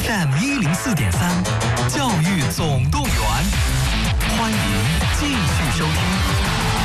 FM104.3，教育总动员，欢迎继续收听。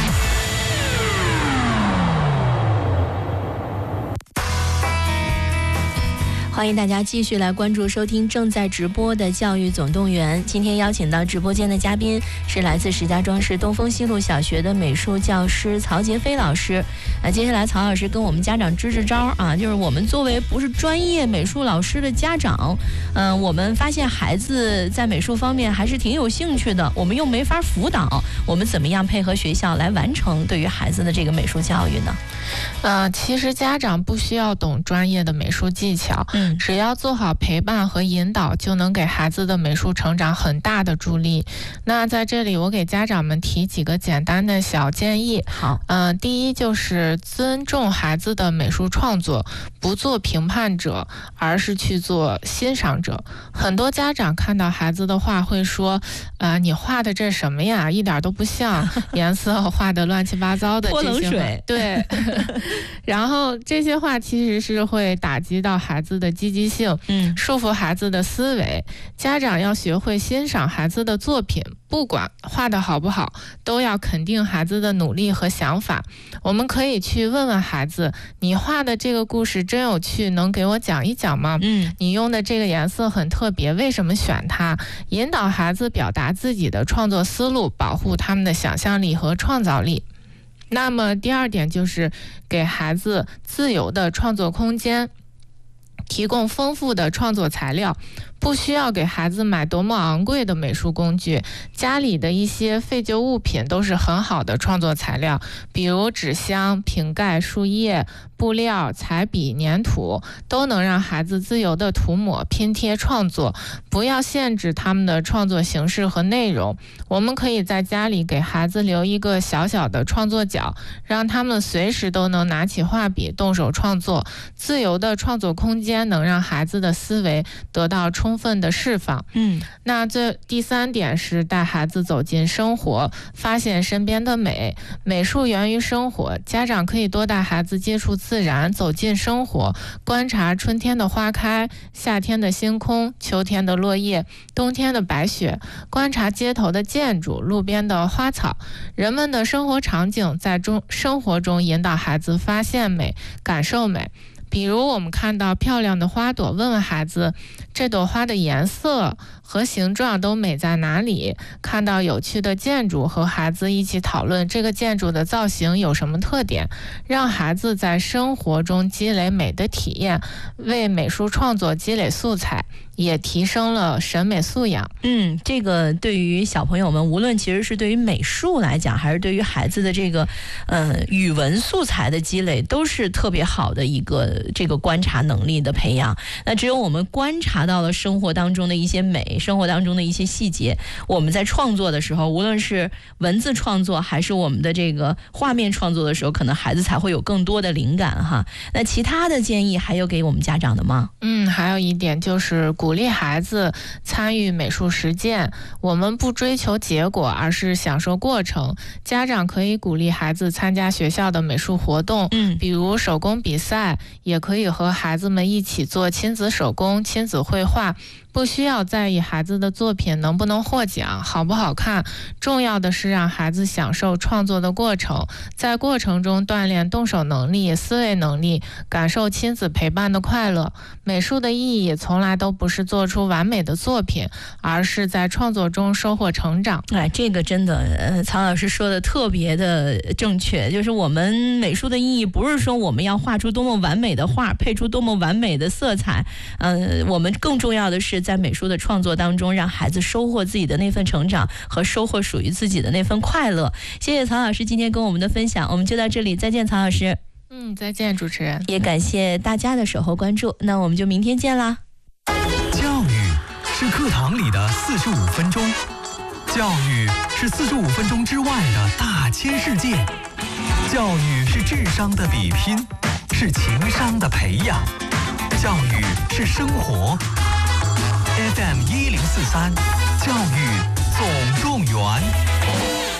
欢迎大家继续来关注收听正在直播的教育总动员。今天邀请到直播间的嘉宾是来自石家庄市东风西路小学的美术教师曹杰飞老师。接下来曹老师跟我们家长支招啊，就是我们作为不是专业美术老师的家长，我们发现孩子在美术方面还是挺有兴趣的，我们又没法辅导，我们怎么样配合学校来完成对于孩子的这个美术教育呢？ 其实家长不需要懂专业的美术技巧，只要做好陪伴和引导，就能给孩子的美术成长很大的助力。那在这里我给家长们提几个简单的小建议。 好， 第一就是尊重孩子的美术创作，不做评判者，而是去做欣赏者。很多家长看到孩子的画会说，你画的这什么呀，一点都不像，颜色画的乱七八糟的， 泼冷水， 对。然后这些话其实是会打击到孩子的积极性，束缚孩子的思维。家长要学会欣赏孩子的作品，不管画得好不好，都要肯定孩子的努力和想法。我们可以去问问孩子，你画的这个故事真有趣，能给我讲一讲吗？你用的这个颜色很特别，为什么选它？引导孩子表达自己的创作思路，保护他们的想象力和创造力。那么第二点就是给孩子自由的创作空间，提供丰富的创作材料，不需要给孩子买多么昂贵的美术工具，家里的一些废旧物品都是很好的创作材料，比如纸箱、瓶盖、树叶、布料、彩笔、粘土，都能让孩子自由的涂抹、拼贴创作，不要限制他们的创作形式和内容。我们可以在家里给孩子留一个小小的创作角，让他们随时都能拿起画笔动手创作。自由的创作空间能让孩子的思维得到充分的释放。那第三点是带孩子走进生活，发现身边的美。美术源于生活，家长可以多带孩子接触自然，走进生活，观察春天的花开，夏天的星空，秋天的落叶，冬天的白雪，观察街头的建筑，路边的花草，人们的生活场景，在生活中引导孩子发现美，感受美。比如我们看到漂亮的花朵，问问孩子，这朵花的颜色和形状都美在哪里？看到有趣的建筑，和孩子一起讨论这个建筑的造型有什么特点，让孩子在生活中积累美的体验，为美术创作积累素材，也提升了审美素养。 这个对于小朋友们，无论其实是对于美术来讲，还是对于孩子的这个语文素材的积累，都是特别好的一个这个观察能力的培养。那只有我们观察到了生活当中的一些美，生活当中的一些细节，我们在创作的时候，无论是文字创作还是我们的这个画面创作的时候，可能孩子才会有更多的灵感哈。那其他的建议还有给我们家长的吗？ 还有一点就是鼓励孩子参与美术实践，我们不追求结果，而是享受过程。家长可以鼓励孩子参加学校的美术活动，比如手工比赛，也可以和孩子们一起做亲子手工、亲子绘画。不需要在意孩子的作品能不能获奖，好不好看，重要的是让孩子享受创作的过程，在过程中锻炼动手能力、思维能力，感受亲子陪伴的快乐。美术的意义从来都不是做出完美的作品，而是在创作中收获成长。 这个真的曹老师说的特别的正确，就是我们美术的意义不是说我们要画出多么完美的画，配出多么完美的色彩，我们更重要的是在美术的创作当中，让孩子收获自己的那份成长和收获属于自己的那份快乐。谢谢曹老师今天跟我们的分享，我们就到这里，再见曹老师。 再见主持人， 也感谢大家的守候关注，那我们就明天见啦。 教育是课堂里的45分钟，教育是45分钟之外的大千世界，教育是智商的比拼，是情商的培养，教育是生活。FM1043，教育总动员。